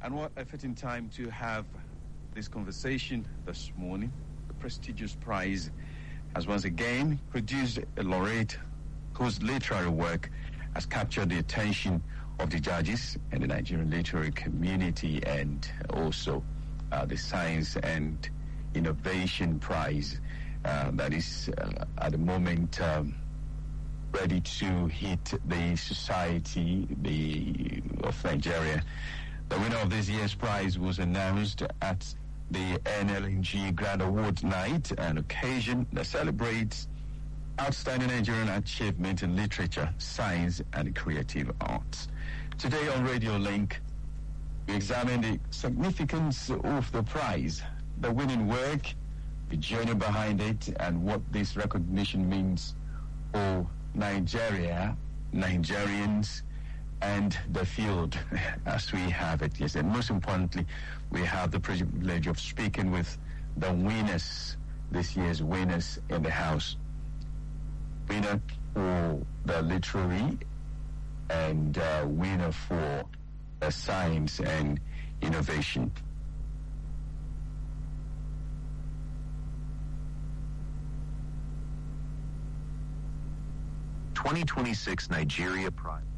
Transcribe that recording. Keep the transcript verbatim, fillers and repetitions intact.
And what a fitting time to have this conversation this morning. The prestigious prize has once again produced a laureate whose literary work has captured the attention of the judges and the Nigerian literary community, and also uh, the Science and Innovation Prize uh, that is uh, at the moment um, ready to hit the society the, of Nigeria. The winner of this year's prize was announced at the N L N G Grand Awards Night, an occasion that celebrates outstanding Nigerian achievement in literature, science, and creative arts. Today on Radio Link, we examine the significance of the prize, the winning work, the journey behind it, and what this recognition means for Nigeria, Nigerians, and the field as we have it. Yes, and most importantly, we have the privilege of speaking with the winners, this year's winners in the house. Winner for the literary and uh, winner for the science and innovation. twenty twenty-six Nigeria Prize.